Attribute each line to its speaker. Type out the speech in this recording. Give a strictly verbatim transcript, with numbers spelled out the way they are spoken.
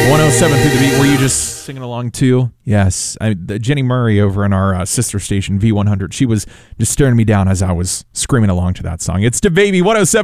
Speaker 1: one oh seven through the beat. Were you just singing along too? Yes. I, the, Jenny Murray over in our uh, sister station, V one hundred, she was just staring me down as I was screaming along to that song. It's DaBaby, one oh seven